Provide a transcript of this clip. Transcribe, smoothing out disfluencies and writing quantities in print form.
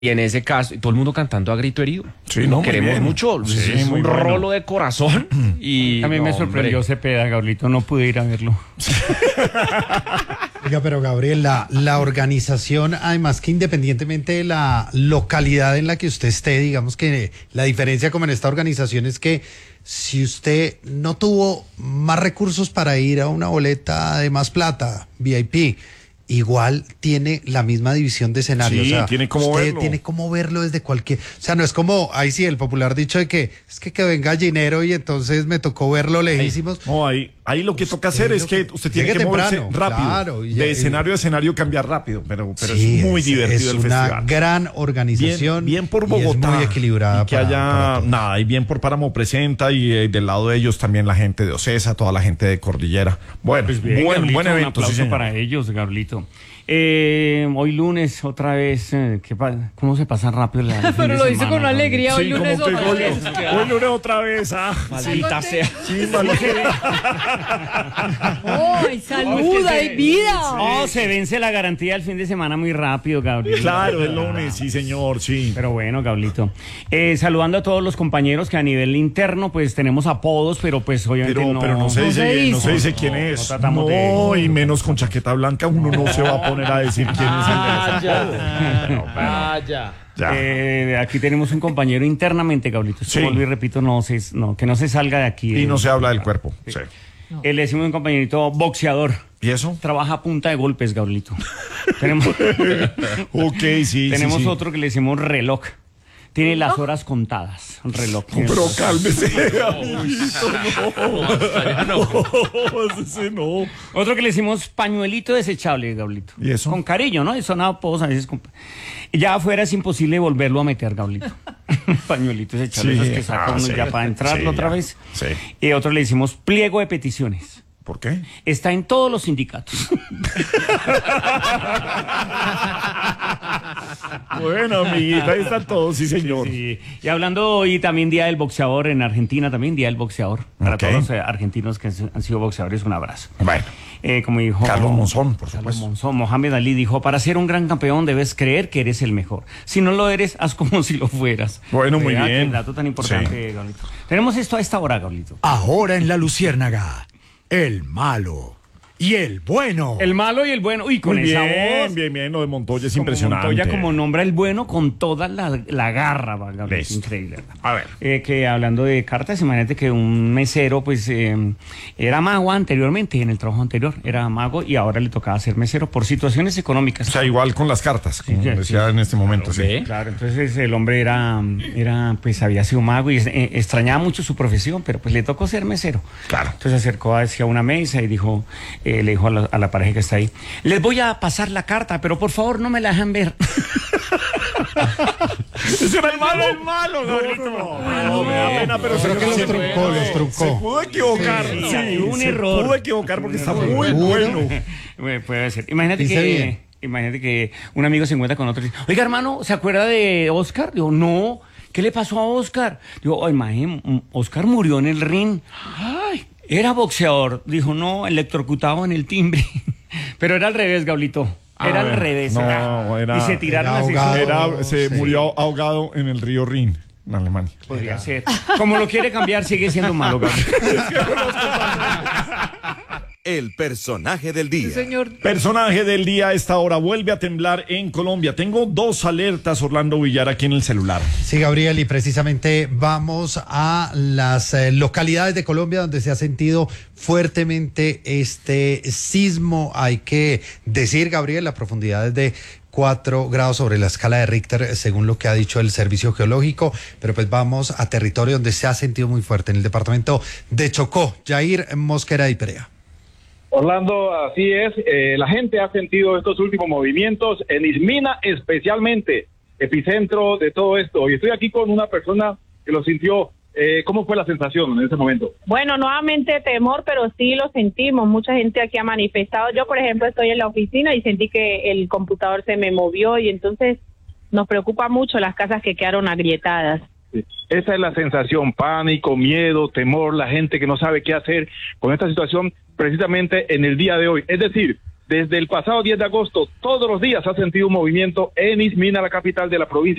Y en ese caso, todo el mundo cantando a grito herido. Sí, no, queremos bien. mucho. Sí, es muy un bueno. rolo de corazón. Y A mí me sorprendió hombre. Cepeda, Gabrielito, no pude ir a verlo. Oiga, pero Gabriel, la organización, además que independientemente de la localidad en la que usted esté, digamos que la diferencia como en esta organización es que si usted no tuvo más recursos para ir a una boleta de más plata, VIP, igual tiene la misma división de escenarios. Sí, tiene cómo usted verlo. tiene cómo verlo desde cualquier... O sea, no es como, ahí sí, el popular dicho de que es que venga Gallinero y entonces me tocó verlo lejísimos. No, ahí lo que toca hacer es que usted tiene llegue que moverse temprano, rápido. claro, y de escenario a escenario cambiar rápido, pero Sí, es muy divertido es el una festival. gran organización. Bien por y Bogotá. es muy equilibrada. Y que para haya todos. nada, y bien por Páramo Presenta y del lado de ellos también la gente de Ocesa, toda la gente de Cordillera. Bueno, Pues bien, buen Gabrielito, evento, un sí, aplauso señor. para ellos, Gabrielito. Hoy lunes, otra vez, ¿cómo se pasa rápido el fin Pero de lo dice semana, con alegría, hoy Sí, lunes como que otra hoy, vez. hoy lunes otra vez, Maldita sea. Sí, maldita. ¡Ay, salud, hay vida! Oh, se vence la garantía del fin de semana muy rápido, Gabriel. Claro, el lunes, sí, señor, sí. Pero bueno, Gablito. Saludando a todos los compañeros que a nivel interno, pues tenemos apodos, pero pues obviamente Pero no se dice quién no es. tratamos No, de- y menos con chaqueta blanca uno no se va a poner a decir quién es el de los apodos. Vaya. Ya. Aquí tenemos un compañero internamente, Gablito. Sí. Vuelvo y repito, que no se salga de aquí. Y no se habla del cuerpo. Sí. Le decimos un compañerito boxeador. ¿Y eso? Trabaja a punta de golpes, Gablito. tenemos Ok, sí. tenemos sí. otro que le decimos reloj. Tiene las horas contadas. Reloj. No, pero cálmese, amiguito, no. Ese no. Otro que le decimos pañuelito desechable, Gablito. ¿Y eso? Con cariño, ¿no? Eso nada, todos a veces. Y ya afuera es imposible volverlo a meter, Gablito. Pañuelito desechable, Sí. esos que saca uno Sí. ya para entrarlo Sí, otra ya. vez. Sí. Y otro le decimos pliego de peticiones. ¿Por qué? Está en todos los sindicatos. Bueno, amiguita, ahí están todos, sí, señor. Sí. Y hablando hoy también Día del Boxeador en Argentina, también Día del Boxeador. Para Ok. todos los argentinos que han sido boxeadores, un abrazo. Bueno, Como dijo Carlos Monzón, por Carlos supuesto. Monzón, Mohamed Ali dijo, para ser un gran campeón debes creer que eres el mejor. Si no lo eres, haz como si lo fueras. Bueno, muy Vea bien. qué dato tan importante, Gablito. Tenemos esto a esta hora, Gablito. Ahora en La Luciérnaga, el malo y el bueno. El malo y el bueno. Uy, con Muy esa bien, voz. bien, lo de Montoya es Como impresionante. Montoya como nombra el bueno con toda la garra, Gablito. Listo. Increíble. A ver. Que hablando de cartas, imagínate que un mesero, pues, era mago anteriormente, en el trabajo anterior, era mago y ahora le tocaba ser mesero por situaciones económicas. O sea, igual con las cartas, como Sí, decía en este momento, sí. ve. Claro, entonces el hombre pues había sido mago y extrañaba mucho su profesión, pero pues le tocó ser mesero. Claro. Entonces se acercó hacia una mesa y dijo, le dijo a la pareja que está ahí, les voy a pasar la carta, pero por favor no me la dejan ver. Ese era el malo, Gablito. No, me da pena, pero Creo que los se truncó, los truncó. Se pudo equivocar, Sí, sí, hay un se error. pudo equivocar porque está muy Uno. bueno. Puede ser. Imagínate Dice bien. imagínate que un amigo se encuentra con otro y dice, oiga, hermano, ¿se acuerda de Oscar? Digo, no. ¿Qué le pasó a Oscar? Digo, oh, imagínate, Oscar murió en el ring. Ay, era boxeador. Dijo, no, electrocutado en el timbre. Pero era al revés, Gablito. Era al revés. No, era- Y se tiraron era así. ahogado. Se Sí. murió ahogado en el río Rin, en Alemania. Podría ser. Como lo quiere cambiar, sigue siendo malo, Gablito. El personaje del día. Señor, Personaje del día a esta hora vuelve a temblar en Colombia. Tengo dos alertas, Orlando Villar, aquí en el celular. Sí, Gabriel, y precisamente vamos a las localidades de Colombia donde se ha sentido fuertemente este sismo. Hay que decir, Gabriel, la profundidad es de 4 grados sobre la escala de Richter, según lo que ha dicho el Servicio Geológico, pero pues vamos a territorio donde se ha sentido muy fuerte, en el departamento de Chocó. Jair Mosquera y Perea. Orlando, así es. La gente ha sentido estos últimos movimientos en Ismina, especialmente epicentro de todo esto. Y estoy aquí con una persona que lo sintió. ¿Cómo fue la sensación en ese momento? Bueno, nuevamente temor, pero sí lo sentimos. Mucha gente aquí ha manifestado. Yo, por ejemplo, estoy en la oficina y sentí que el computador se me movió y entonces nos preocupa mucho las casas que quedaron agrietadas. Sí. Esa es la sensación, pánico, miedo, temor, la gente que no sabe qué hacer con esta situación precisamente en el día de hoy. Es decir, Desde el pasado 10 de agosto, todos los días ha sentido un movimiento en Ismina, la capital de la provincia